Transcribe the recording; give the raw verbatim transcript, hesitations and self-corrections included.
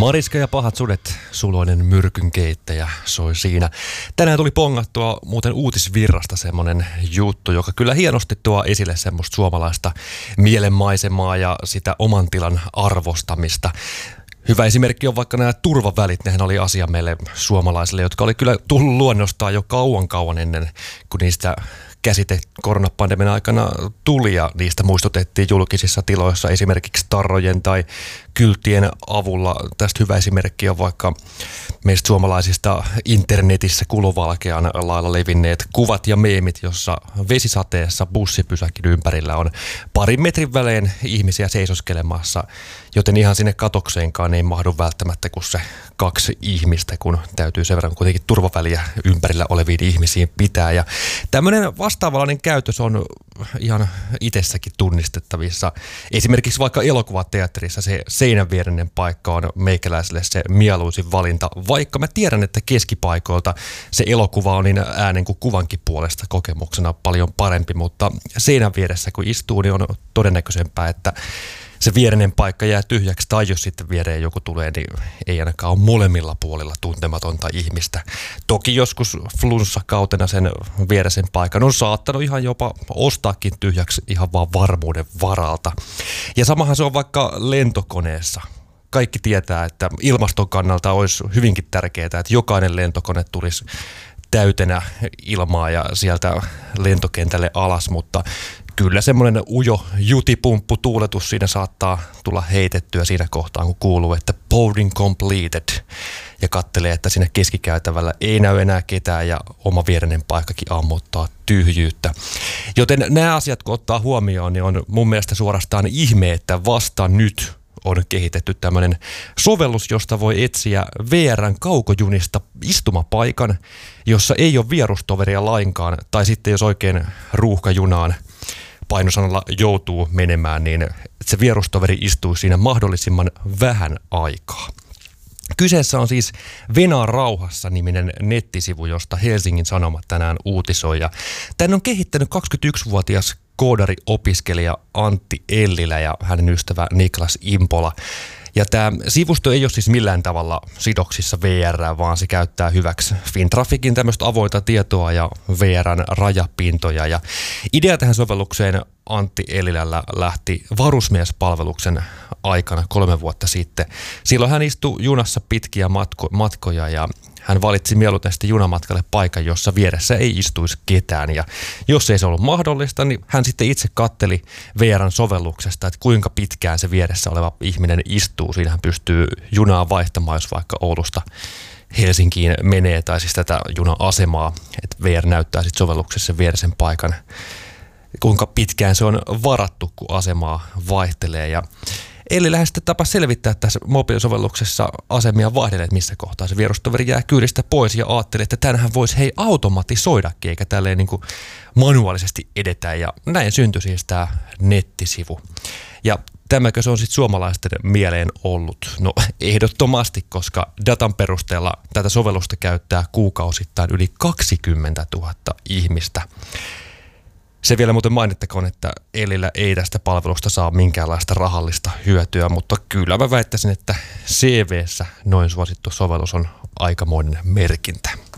Mariska ja pahat sudet, suloinen myrkynkeittäjä soi siinä. Tänään tuli pongattua muuten uutisvirrasta semmonen juttu, joka kyllä hienosti tuo esille semmoista suomalaista mielenmaisemaa ja sitä oman tilan arvostamista. Hyvä esimerkki on vaikka nämä turvavälit. Nehän oli asia meille suomalaisille, jotka oli kyllä tullut luonnostaan jo kauan kauan ennen, kun niistä käsite koronapandemian aikana tuli ja niistä muistutettiin julkisissa tiloissa esimerkiksi tarrojen tai kylttien avulla. Tästä hyvä esimerkki on vaikka meistä suomalaisista internetissä kulovalkean lailla levinneet kuvat ja meemit, jossa vesisateessa bussipysäkin ympärillä on parin metrin välein ihmisiä seisoskelemassa, joten ihan sinne katokseenkaan ei mahdu välttämättä kuin se kaksi ihmistä, kun täytyy sen verran kuitenkin turvaväliä ympärillä oleviin ihmisiin pitää. Ja tämmöinen vastaavanlainen käytös on ihan itsessäkin tunnistettavissa. Esimerkiksi vaikka elokuvateatterissa se seinänviereinen paikka on meikäläiselle se mieluisin valinta, vaikka mä tiedän, että keskipaikoilta se elokuva on niin äänen kuin kuvankin puolesta kokemuksena paljon parempi, mutta seinän vieressä kun istuu, niin on todennäköisempää, että se viereinen paikka jää tyhjäksi, tai jos sitten viereen joku tulee, niin ei ainakaan ole molemmilla puolilla tuntematonta ihmistä. Toki joskus flunssakautena sen viereisen paikan on saattanut ihan jopa ostaakin tyhjäksi ihan vaan varmuuden varalta. Ja samahan se on vaikka lentokoneessa. Kaikki tietää, että ilmaston kannalta olisi hyvinkin tärkeää, että jokainen lentokone tulisi täytenä ilmaa ja sieltä lentokentälle alas, mutta kyllä semmoinen ujo jutipumppu tuuletus siinä saattaa tulla heitettyä siinä kohtaa, kun kuuluu, että boarding completed, ja katselee, että siinä keskikäytävällä ei näy enää ketään ja oma viereinen paikkakin ammuttaa tyhjyyttä. Joten nämä asiat, kun ottaa huomioon, niin on mun mielestä suorastaan ihme, että vasta nyt on kehitetty tämmöinen sovellus, josta voi etsiä V R:n kaukojunista istumapaikan, jossa ei ole vierustoveria lainkaan, tai sitten jos oikein ruuhkajunaan painosanalla joutuu menemään, niin se vierustoveri istuu siinä mahdollisimman vähän aikaa. Kyseessä on siis Venaa rauhassa-niminen nettisivu, josta Helsingin Sanomat tänään uutisoi. Ja tän on kehittänyt kaksikymmentäyksivuotias koodari-opiskelija Antti Ellilä ja hänen ystävä Niklas Impola. Ja tämä sivusto ei ole siis millään tavalla sidoksissa V R:ään, vaan se käyttää hyväksi Fintraficin tämmöistä avointa tietoa ja V R:n rajapintoja. Ja idea tähän sovellukseen Antti Ellilällä lähti varusmiespalveluksen aikana kolme vuotta sitten. Silloin hän istui junassa pitkiä matko- matkoja ja hän valitsi mieluiten sitten junamatkalle paikan, jossa vieressä ei istuisi ketään. Ja jos ei se ollut mahdollista, niin hän sitten itse katteli V R:n sovelluksesta, että kuinka pitkään se vieressä oleva ihminen istuu. Siinä hän pystyy junaa vaihtamaan, jos vaikka Oulusta Helsinkiin menee, tai siis tätä juna-asemaa, että V R näyttää sitten sovelluksessa sen vieressä paikan, kuinka pitkään se on varattu, kun asemaa vaihtelee. Ja Eli lähes sitten tapa selvittää tässä mobiilisovelluksessa asemia vaihdelleet, että missä kohtaa se vierustoveri jää kyydistä pois, ja ajatteli, että tänhän voisi hei automatisoidakin, eikä tälleen niin kuin manuaalisesti edetä, ja näin syntyi siis tämä nettisivu. Ja tämäkö se on sitten suomalaisten mieleen ollut? No ehdottomasti, koska datan perusteella tätä sovellusta käyttää kuukausittain yli kaksikymmentätuhatta ihmistä. Se vielä muuten mainittakoon, että Ellilä ei tästä palvelusta saa minkäänlaista rahallista hyötyä, mutta kyllä mä väittäisin, että C V:ssä noin suosittu sovellus on aikamoinen merkintä.